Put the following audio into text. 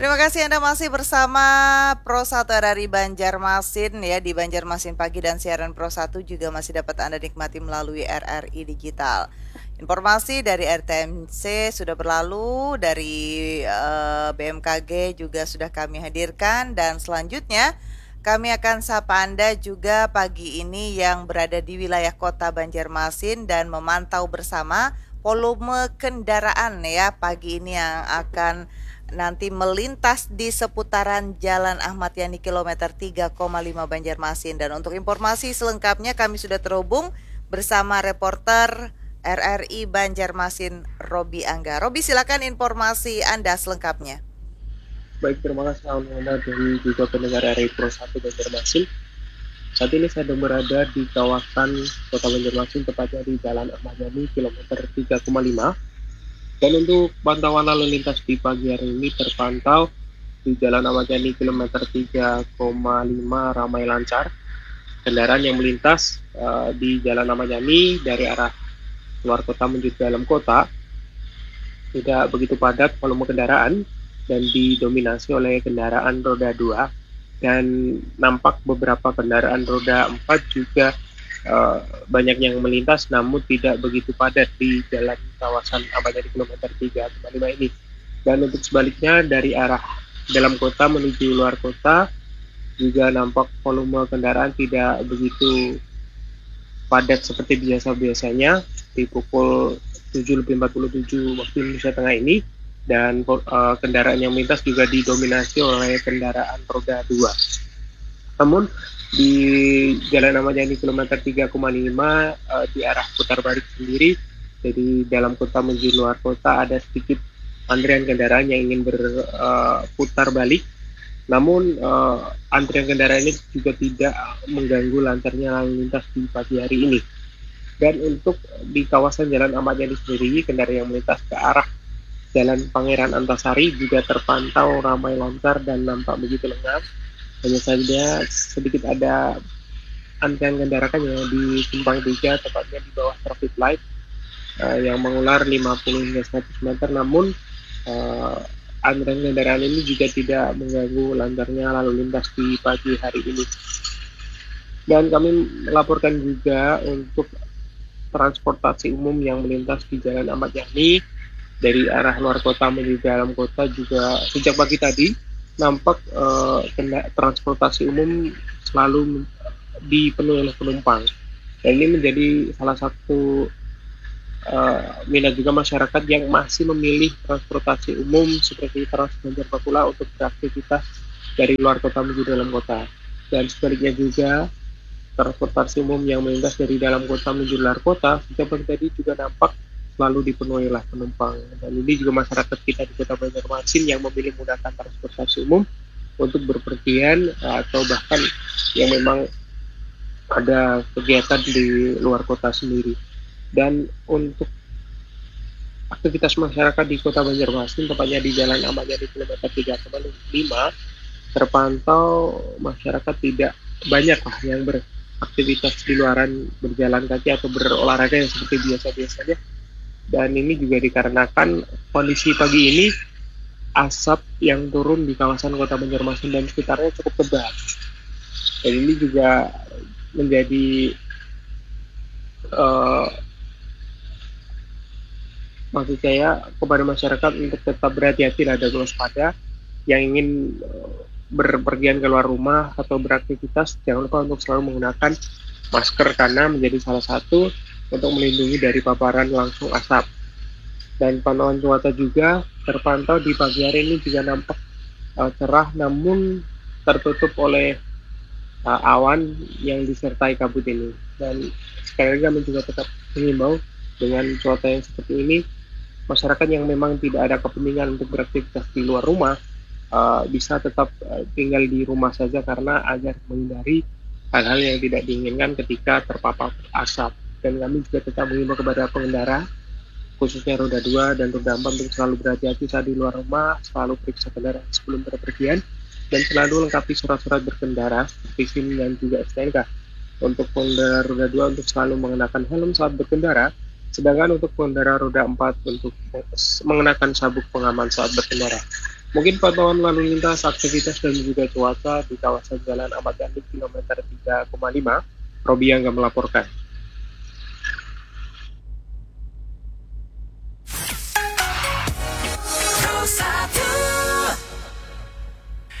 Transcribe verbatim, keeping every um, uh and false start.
Terima kasih Anda masih bersama Pro satu R R I Banjarmasin ya. Di Banjarmasin Pagi dan siaran Pro satu juga masih dapat Anda nikmati melalui R R I Digital. Informasi dari R T M C sudah berlalu, dari eh, B M K G juga sudah kami hadirkan, dan selanjutnya kami akan sapa Anda juga pagi ini yang berada di wilayah kota Banjarmasin dan memantau bersama volume kendaraan ya pagi ini yang akan nanti melintas di seputaran Jalan Ahmad Yani kilometer tiga koma lima Banjarmasin. Dan untuk informasi selengkapnya kami sudah terhubung bersama reporter R R I Banjarmasin Robi Angga. Robi, silakan informasi Anda selengkapnya. Baik, terima kasih Almana dan juga pendengar R R I Pro satu Banjarmasin. Saat ini saya sedang berada di kawasan Kota Banjarmasin, tepatnya di Jalan Ahmad Yani kilometer tiga koma lima. Dan untuk pantauan lalu lintas di pagi hari ini terpantau di Jalan Ahmad Yani kilometer tiga koma lima ramai lancar. Kendaraan yang melintas uh, di Jalan Ahmad Yani dari arah luar kota menuju dalam kota tidak begitu padat volume kendaraan dan didominasi oleh kendaraan roda dua, dan nampak beberapa kendaraan roda empat juga Uh, banyak yang melintas namun tidak begitu padat di jalan kawasan Ahmad Yani kilometer tiga koma lima ini. Dan untuk sebaliknya dari arah dalam kota menuju luar kota juga nampak volume kendaraan tidak begitu padat seperti biasa-biasanya di pukul tujuh lebih empat puluh tujuh waktu Indonesia Tengah ini. Dan uh, kendaraan yang melintas juga didominasi oleh kendaraan roda dua. Namun di Jalan Ahmad Yani kilometer tiga koma lima uh, di arah putar balik sendiri, jadi dalam kota menuju luar kota ada sedikit antrian kendaraan yang ingin berputar uh, balik. Namun uh, antrian kendaraan ini juga tidak mengganggu lancarnya lalu lintas di pagi hari ini. Dan untuk di kawasan Jalan Ahmad Yani sendiri, kendaraan yang melintas ke arah Jalan Pangeran Antasari juga terpantau ramai lancar dan nampak begitu lengang. Hanya saja sedikit ada antrian kendaraan yang di simpang tiga, tepatnya di bawah traffic light uh, yang mengular lima puluh hingga seratus meter. Namun uh, antrian kendaraan ini juga tidak mengganggu lancarnya lalu lintas di pagi hari ini. Dan kami melaporkan juga untuk transportasi umum yang melintas di Jalan Ahmad Yani dari arah luar kota menuju dalam kota juga sejak pagi tadi nampak uh, transportasi umum selalu dipenuhi oleh penumpang. Dan ini menjadi salah satu uh, minat juga masyarakat yang masih memilih transportasi umum seperti Trans Banjar Bakula untuk beraktivitas dari luar kota menuju dalam kota. Dan sebaliknya juga transportasi umum yang melintas dari dalam kota menuju luar kota sejak pagi tadi juga nampak selalu dipenuhi oleh penumpang. Dan ini juga masyarakat kita di Kota Banjarmasin yang memilih menggunakan transportasi umum untuk berpergian atau bahkan yang memang ada kegiatan di luar kota sendiri. Dan untuk aktivitas masyarakat di Kota Banjarmasin, tepatnya di Jalan Ahmad Yani kilometer tiga koma lima, terpantau masyarakat tidak banyak lah yang beraktivitas di luaran, berjalan kaki atau berolahraga yang seperti biasa-biasanya. Dan ini juga dikarenakan kondisi pagi ini asap yang turun di kawasan Kota Banjarmasin dan sekitarnya cukup tebal. Dan ini juga menjadi uh, maksud saya kepada masyarakat untuk tetap berhati-hati dan waspada yang ingin uh, berpergian keluar rumah atau beraktivitas. Jangan lupa untuk selalu menggunakan masker karena menjadi salah satu untuk melindungi dari paparan langsung asap. Dan pantauan cuaca juga terpantau di pagi hari ini juga nampak uh, cerah namun tertutup oleh uh, awan yang disertai kabut ini. Dan sekali lagi kami juga tetap mengimbau dengan cuaca yang seperti ini, masyarakat yang memang tidak ada kepentingan untuk beraktivitas di luar rumah uh, bisa tetap uh, tinggal di rumah saja karena agar menghindari hal-hal yang tidak diinginkan ketika terpapar asap. Dan kami juga tetap mengimbau kepada pengendara khususnya roda dua dan roda empat untuk selalu berhati-hati saat di luar rumah, selalu periksa kendaraan sebelum berpergian, dan selalu lengkapi surat-surat berkendara seperti SIM dan juga S T N K. Untuk pengendara roda dua untuk selalu mengenakan helm saat berkendara, sedangkan untuk pengendara roda empat untuk mengenakan sabuk pengaman saat berkendara. Mungkin pantauan lalu lintas, aktivitas, dan juga cuaca di kawasan Jalan Ahmad Yani kilometer tiga koma lima, Robi Angga melaporkan.